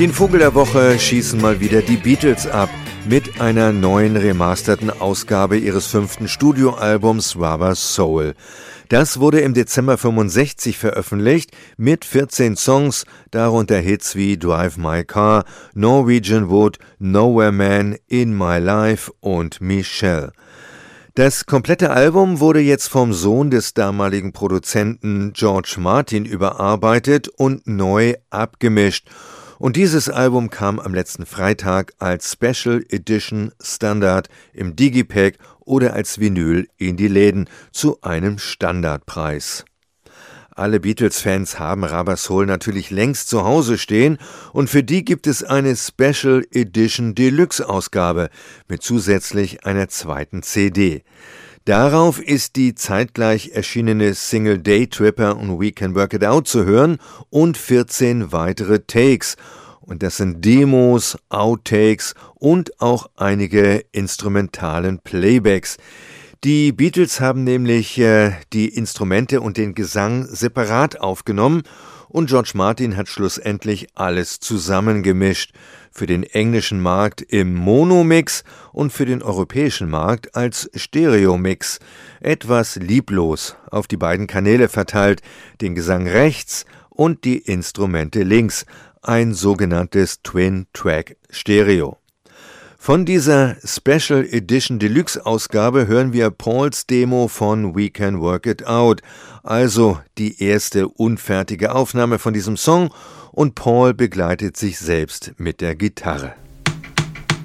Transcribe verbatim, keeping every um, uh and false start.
Den Vogel der Woche schießen mal wieder die Beatles ab mit einer neuen remasterten Ausgabe ihres fünften Studioalbums Rubber Soul. Das wurde im Dezember fünfundsechzig veröffentlicht mit vierzehn Songs, darunter Hits wie Drive My Car, Norwegian Wood, Nowhere Man, In My Life und Michelle. Das komplette Album wurde jetzt vom Sohn des damaligen Produzenten George Martin überarbeitet und neu abgemischt. Und dieses Album kam am letzten Freitag als Special Edition Standard im Digipack oder als Vinyl in die Läden zu einem Standardpreis. Alle Beatles-Fans haben Rubber Soul natürlich längst zu Hause stehen und für die gibt es eine Special Edition Deluxe-Ausgabe mit zusätzlich einer zweiten C D. Darauf ist die zeitgleich erschienene Single Day Tripper und We Can Work It Out zu hören und vierzehn weitere Takes. Und das sind Demos, Outtakes und auch einige instrumentalen Playbacks. Die Beatles haben nämlich äh, die Instrumente und den Gesang separat aufgenommen und George Martin hat schlussendlich alles zusammengemischt. Für den englischen Markt im Monomix und für den europäischen Markt als Stereomix. Etwas lieblos auf die beiden Kanäle verteilt, den Gesang rechts und die Instrumente links. Ein sogenanntes Twin-Track-Stereo. Von dieser Special Edition Deluxe Ausgabe hören wir Pauls Demo von We Can Work It Out, also die erste unfertige Aufnahme von diesem Song und Paul begleitet sich selbst mit der Gitarre.